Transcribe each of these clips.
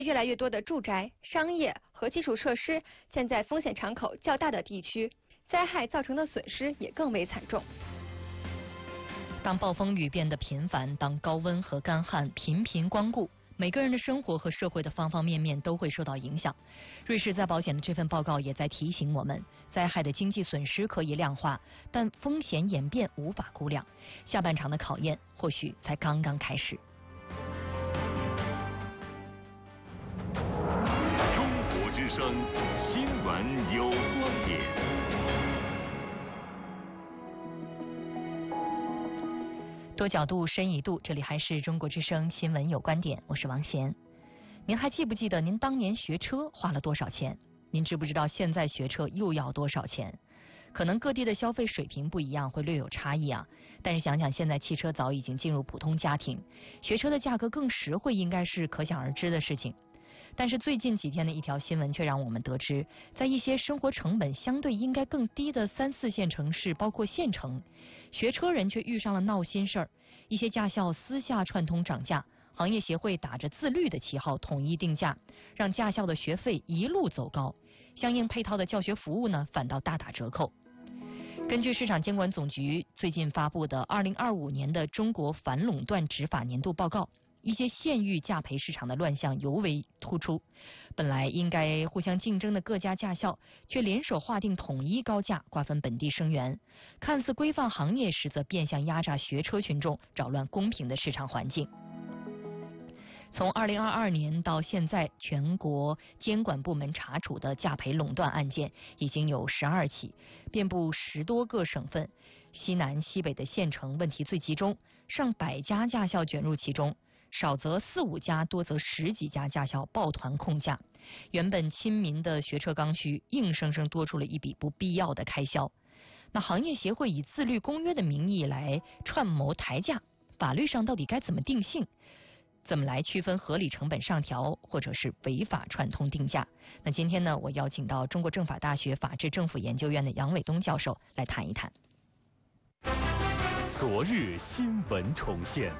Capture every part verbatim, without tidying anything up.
越来越多的住宅、商业和基础设施建在风险敞口较大的地区，灾害造成的损失也更为惨重。 当暴风雨变得频繁，当高温和干旱频频光顾，每个人的生活和社会的方方面面都会受到影响。瑞士再保险的这份报告也在提醒我们，灾害的经济损失可以量化，但风险演变无法估量。下半场的考验或许才刚刚开始。 中国之声新闻有观点。 多角度，深一度，这里还是中国之声新闻有观点，我是王贤。您还记不记得您当年学车花了多少钱？您知不知道现在学车又要多少钱？可能各地的消费水平不一样，会略有差异啊。但是想想现在汽车早已经进入普通家庭，学车的价格更实惠，应该是可想而知的事情。但是最近几天的一条新闻却让我们得知，在一些生活成本相对应该更低的三四线城市，包括县城，学车人却遇上了闹心事儿。一些驾校私下串通涨价，行业协会打着自律的旗号统一定价，让驾校的学费一路走高，相应配套的教学服务呢反倒大打折扣。根据市场监管总局最近发布的二零二五年的中国反垄断执法年度报告，一些县域价培市场的乱象尤为突出。本来应该互相竞争的各家驾校，却联手划定统一高价，瓜分本地生源，看似规范行业，实则变相压榨学车群众，扰乱公平的市场环境。从二零二二年到现在，全国监管部门查处的价培垄断案件已经有十二起，遍布十多个省份，西南西北的县城问题最集中，上百家驾校卷入其中，少则四五家，多则十几家驾校抱团控价。原本亲民的学车刚需，硬生生多出了一笔不必要的开销。那行业协会以自律公约的名义来串谋抬价，法律上到底该怎么定性？怎么来区分合理成本上调或者是违法串通定价？那今天呢，我邀请到中国政法大学法治政府研究院的杨伟东教授来谈一谈。 昨日新闻重现。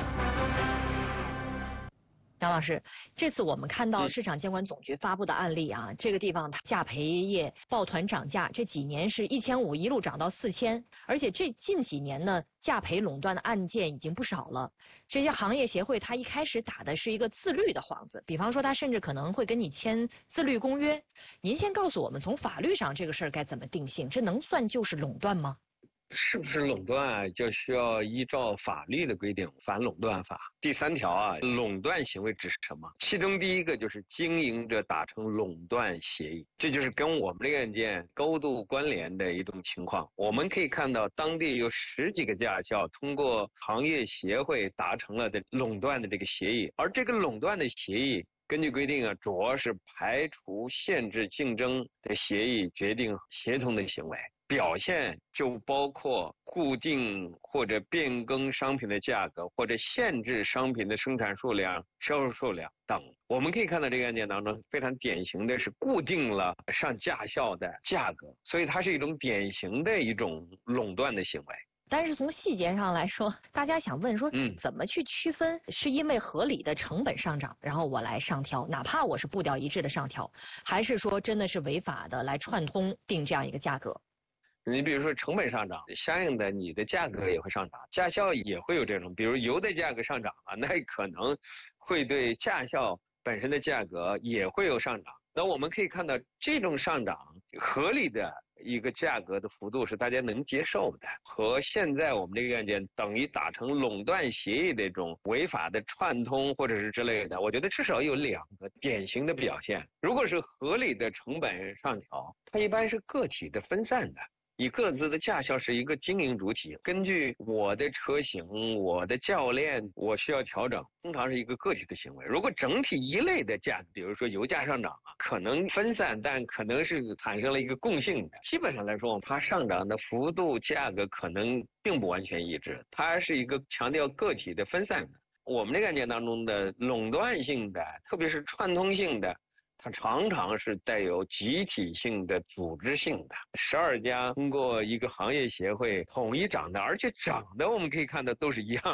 杨老师，这次我们看到市场监管总局发布的案例啊，嗯、这个地方价培业抱团涨价，这几年是一千五一路涨到四千，而且这近几年呢，价培垄断的案件已经不少了。这些行业协会它一开始打的是一个自律的幌子，比方说它甚至可能会跟你签自律公约。您先告诉我们，从法律上这个事儿该怎么定性？这能算就是垄断吗？ 是不是垄断啊，就需要依照法律的规定，反垄断法第三条啊，垄断行为指什么？其中第一个就是经营者达成垄断协议，这就是跟我们这个案件高度关联的一种情况。我们可以看到，当地有十几个驾校通过行业协会达成了的垄断的这个协议，而这个垄断的协议根据规定啊，主要是排除限制竞争的协议决定协同的行为。表现就包括固定或者变更商品的价格，或者限制商品的生产数量、销售数量等。我们可以看到这个案件当中非常典型的是固定了上驾校的价格，所以它是一种典型的一种垄断的行为。 但是从细节上来说，大家想问说，嗯，怎么去区分是因为合理的成本上涨，然后我来上调，哪怕我是步调一致的上调，还是说真的是违法的来串通定这样一个价格？ 你比如说成本上涨，相应的你的价格也会上涨，驾校也会有这种，比如油的价格上涨了，那可能会对驾校本身的价格也会有上涨。那我们可以看到，这种上涨合理的一个价格的幅度是大家能接受的，和现在我们这个案件等于达成垄断协议的这种违法的串通或者是之类的，我觉得至少有两个典型的表现。如果是合理的成本上调，它一般是个体的分散的。以各自的驾校是一个经营主体，根据我的车型、我的教练，我需要调整，通常是一个个体的行为。如果整体一类的价格，比如说油价上涨啊，可能分散，但可能是产生了一个共性的。基本上来说，它上涨的幅度、价格可能并不完全一致，它是一个强调个体的分散的。我们这个案件当中的垄断性的，特别是串通性的，它常常是带有集体性的、组织性的。十二家通过一个行业协会统一涨的，而且涨的我们可以看到都是一样的。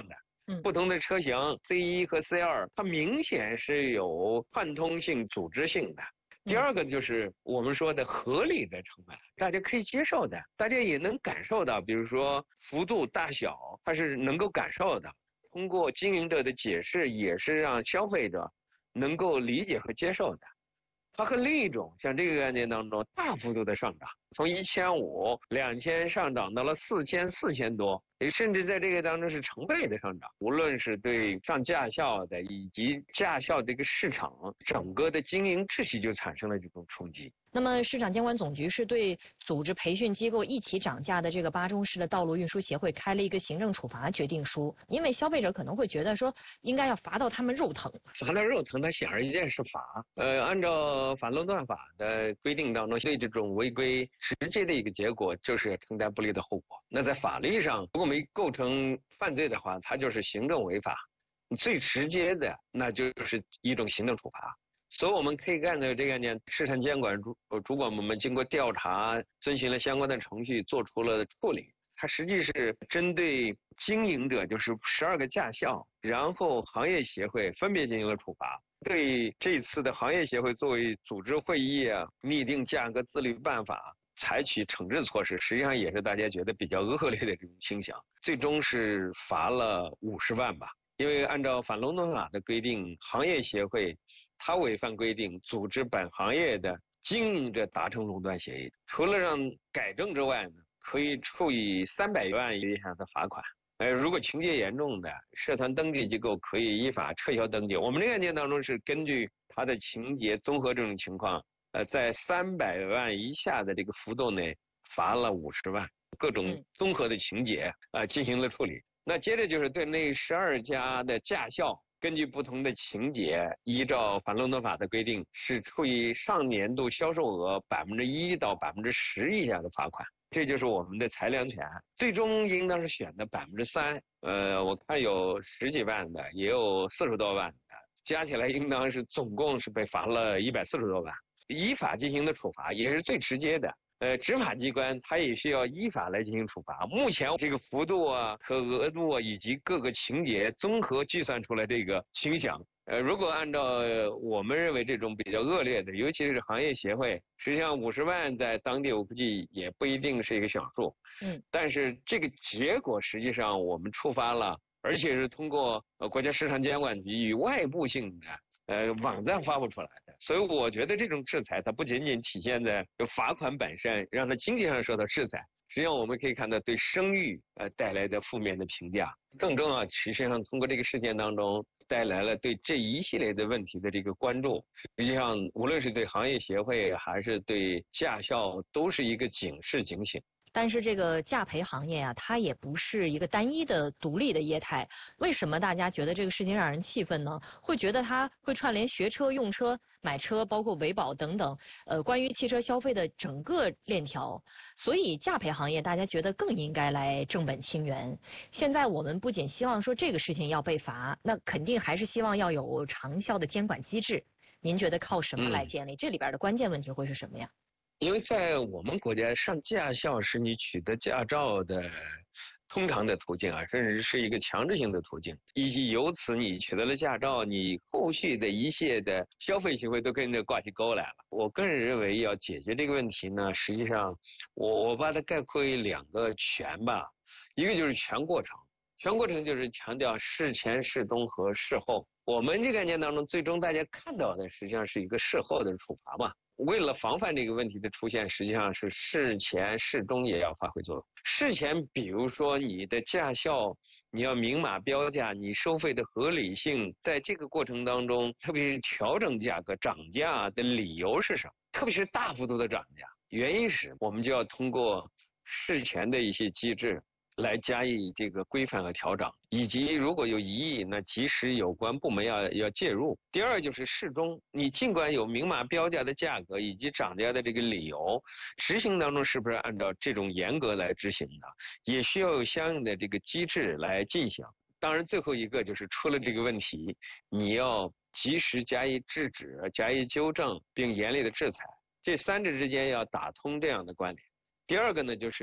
嗯， 不同的车型 C 一和 C 二，它明显是有贯通性、组织性的。第二个就是我们说的合理的成本，大家可以接受的，大家也能感受到，比如说幅度大小，它是能够感受的。通过经营者的解释，也是让消费者能够理解和接受的。它和另一种像这个概念当中大幅度的上涨，从一千五、两千上涨到了四千、四千多，甚至在这个当中是成倍的上涨。无论是对上驾校的以及驾校这个市场整个的经营秩序就产生了这种冲击。 那么市场监管总局是对组织培训机构一起涨价的这个巴中市的道路运输协会开了一个行政处罚决定书，因为消费者可能会觉得说应该要罚到他们肉疼。 罚到肉疼，它显而易见是罚。呃，按照反垄断法的规定当中，对这种违规直接的一个结果就是承担不利的后果。那在法律上，如果没构成犯罪的话，它就是行政违法。最直接的，那就是一种行政处罚。所以我们可以看到这个呢，市场监管主主管部门经过调查，遵循了相关的程序，做出了处理。它实际是针对经营者，就是十二个驾校，然后行业协会分别进行了处罚。对这次的行业协会作为组织会议啊，拟定价格自律办法，采取惩治措施，实际上也是大家觉得比较恶劣的这种倾向。最终是罚了五十万吧，因为按照反垄断法的规定，行业协会他违反规定，组织本行业的经营者达成垄断协议，除了让改正之外呢，可以处以三百万以下的罚款。呃，如果情节严重的，社团登记机构可以依法撤销登记。我们这个案件当中是根据他的情节综合这种情况，呃，在三百万以下的这个幅度内罚了五十万，各种综合的情节呃进行了处理。那接着就是对那十二家的驾校，根据不同的情节，依照反垄断法的规定，是处以上年度销售额百分之一到百分之十以下的罚款。这就是我们的裁量权，最终应当是选的百分之三。呃，我看有十几万的，也有四十多万的，加起来应当是总共是被罚了一百四十多万。依法进行的处罚也是最直接的。呃，执法机关它也需要依法来进行处罚。目前这个幅度啊和额度啊以及各个情节综合计算出来这个倾向。呃，如果按照我们认为这种比较恶劣的，尤其是行业协会，实际上五十万在当地我估计也不一定是一个小数。 嗯， 但是这个结果实际上我们触发了，而且是通过呃国家市场监管局与外部性的呃网站发布出来的。所以我觉得这种制裁它不仅仅体现在罚款本身，让它经济上受到制裁。实际上我们可以看到对声誉呃带来的负面的评价。更重要，实际上通过这个事件当中带来了对这一系列的问题的这个关注。实际上无论是对行业协会还是对驾校都是一个警示警醒。 但是这个驾培行业啊，它也不是一个单一的独立的业态。为什么大家觉得这个事情让人气愤呢？会觉得它会串联学车、用车、买车，包括维保等等，呃，关于汽车消费的整个链条。所以驾培行业大家觉得更应该来正本清源。现在我们不仅希望说这个事情要被罚，那肯定还是希望要有长效的监管机制。您觉得靠什么来建立？嗯、这里边的关键问题会是什么呀？ 因为在我们国家，上驾校是你取得驾照的通常的途径啊，甚至是一个强制性的途径，以及由此你取得了驾照，你后续的一切的消费行为都跟着挂起钩来了。我个人认为要解决这个问题呢，实际上我我把它概括为两个全吧，一个就是全过程，全过程就是强调事前、事中和事后。我们这个案件当中，最终大家看到的实际上是一个事后的处罚嘛。为了防范这个问题的出现，实际上是事前事中也要发挥作用。事前比如说你的驾校你要明码标价，你收费的合理性，在这个过程当中，特别是调整价格涨价的理由是什么，特别是大幅度的涨价原因是，我们就要通过事前的一些机制来加以这个规范和调整，以及如果有疑义，那及时有关部门要要介入。第二就是事中，你尽管有明码标价的价格以及涨价的这个理由，执行当中是不是按照这种严格来执行的，也需要有相应的这个机制来进行。当然最后一个就是出了这个问题，你要及时加以制止、加以纠正，并严厉的制裁，这三者之间要打通这样的关联。第二个呢，就是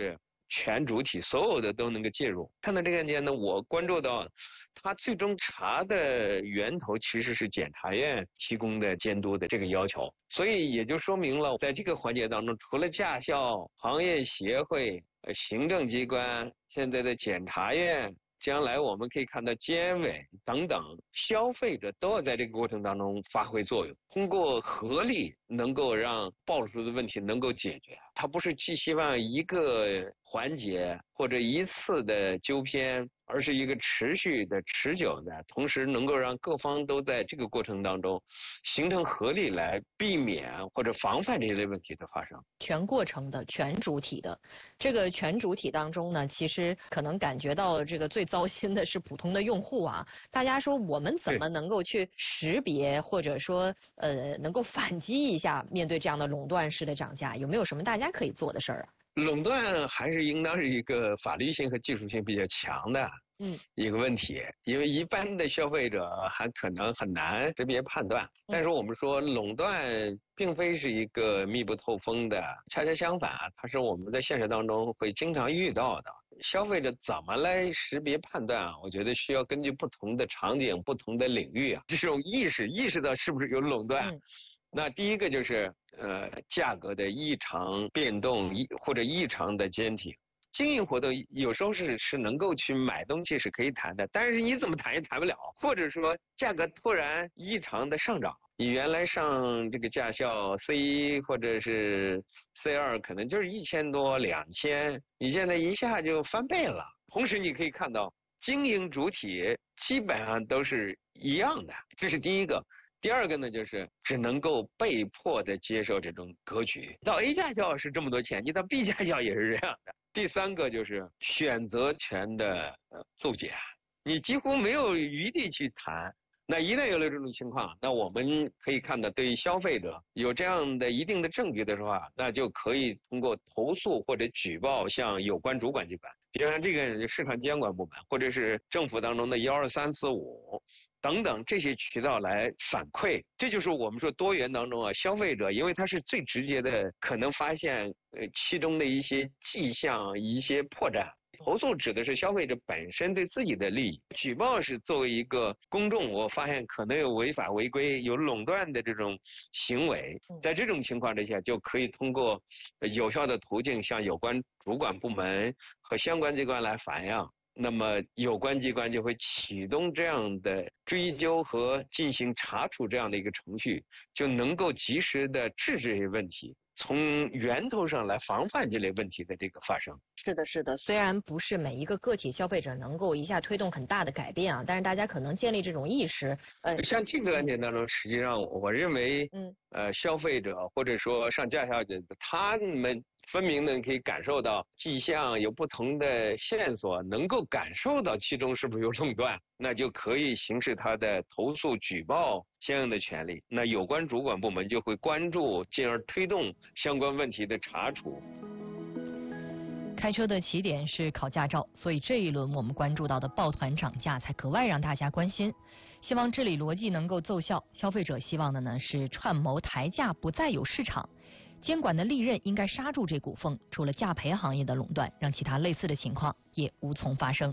全主体，所有的都能够介入。看到这个案件呢，我关注到他最终查的源头其实是检察院提供的监督的这个要求，所以也就说明了，在这个环节当中，除了驾校、行业协会、行政机关、现在的检察院，将来我们可以看到监委等等，消费者都要在这个过程当中发挥作用，通过合力能够让暴露出的问题能够解决。它不是寄希望一个环节或者一次的纠偏，而是一个持续的、持久的，同时能够让各方都在这个过程当中形成合力，来避免或者防范这一类问题的发生。 全过程的、全主体的，这个全主体当中呢，其实可能感觉到这个最糟心的是普通的用户啊。大家说我们怎么能够去识别，或者说呃能够反击一下面对这样的垄断式的涨价，有没有什么大家可以做的事儿啊？ 垄断还是应当是一个法律性和技术性比较强的嗯一个问题，因为一般的消费者还可能很难识别判断。但是我们说垄断并非是一个密不透风的，恰恰相反，它是我们在现实当中会经常遇到的。消费者怎么来识别判断啊？我觉得需要根据不同的场景、不同的领域啊，这种意识意识到是不是有垄断。嗯那第一个就是呃价格的异常变动或者异常的坚挺，经营活动有时候是是能够去买东西是可以谈的，但是你怎么谈也谈不了，或者说价格突然异常的上涨，你原来上这个驾校 C 一或者是 C 二可能就是一千多两千，你现在一下就翻倍了。同时你可以看到经营主体基本上都是一样的，这是第一个。第二个呢，就是只能够被迫的接受这种格局。到 A 驾校是这么多钱，你到 B 驾校也是这样的。第三个就是选择权的骤减，你几乎没有余地去谈。那一旦有了这种情况，那我们可以看到，对于消费者有这样的一定的证据的话，那就可以通过投诉或者举报向有关主管机关，比如像这个市场监管部门，或者是政府当中的幺二三四五。等等这些渠道来反馈，这就是我们说多元当中啊，消费者因为他是最直接的，可能发现呃其中的一些迹象、一些破绽。投诉指的是消费者本身对自己的利益，举报是作为一个公众，我发现可能有违法违规、有垄断的这种行为，在这种情况之下，就可以通过有效的途径向有关主管部门和相关机关来反映。那么有关机关就会启动这样的追究和进行查处这样的一个程序，就能够及时的制止这些问题，从源头上来防范这类问题的这个发生。 是的，是的，虽然不是每一个个体消费者能够一下推动很大的改变啊，但是大家可能建立这种意识。呃， 像这个案件当中，实际上我认为，嗯，呃，消费者或者说上驾校的他们。分明的可以感受到迹象，有不同的线索，能够感受到其中是不是有垄断，那就可以行使他的投诉举报相应的权利。那有关主管部门就会关注，进而推动相关问题的查处。 开车的起点是考驾照，所以这一轮我们关注到的抱团涨价才格外让大家关心。希望治理逻辑能够奏效，消费者希望的呢是串谋抬价不再有市场。监管的利刃应该刹住这股风，除了价赔行业的垄断，让其他类似的情况也无从发生。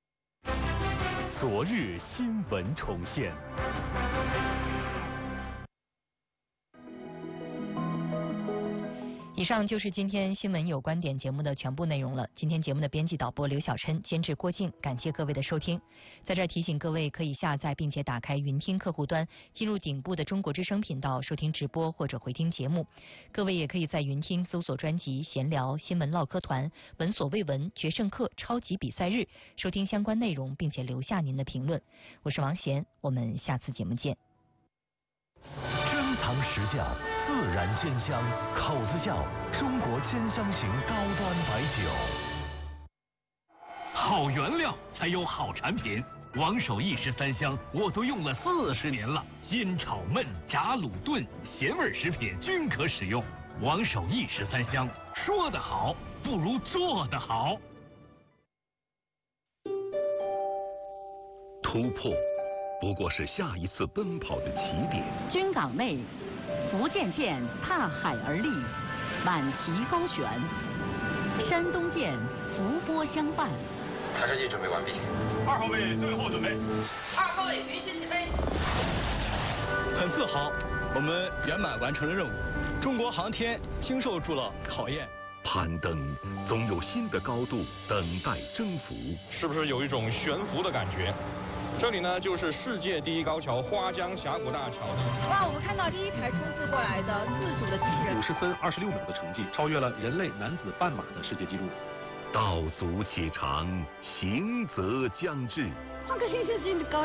昨日新闻重现。 以上就是今天新闻有观点节目的全部内容了。今天节目的编辑导播刘晓琛，监制郭静，感谢各位的收听。在这儿提醒各位，可以下载并且打开云听客户端，进入顶部的中国之声频道收听直播或者回听节目。各位也可以在云听搜索专辑闲聊、新闻唠嗑团、闻所未闻、决胜客、超级比赛日，收听相关内容，并且留下您的评论。我是王贤，我们下次节目见。 珍藏实窖，自然鲜香，口子窖，中国千香型高端白酒。好原料才有好产品，王守义十三香我都用了四十年了，煎炒焖炸卤炖咸味食品均可使用。王守义十三香，说得好不如做得好。突破不过是下一次奔跑的起点。 军港内，福建舰踏海而立，满旗高悬；山东舰福波相伴。 抬车器准备完毕。 二号位最后准备。 二号位允许起飞。 很自豪，我们圆满完成了任务。中国航天经受住了考验。 攀登总有新的高度等待征服， 是不是有一种悬浮的感觉？这里呢，就是世界第一高桥花江峡谷大桥。 哇，我们看到第一台冲刺过来的自主的机器人， 五十分二十六秒的成绩，超越了人类男子半马的世界纪录。 道阻且长，行则将至。 换个新鲜劲的高。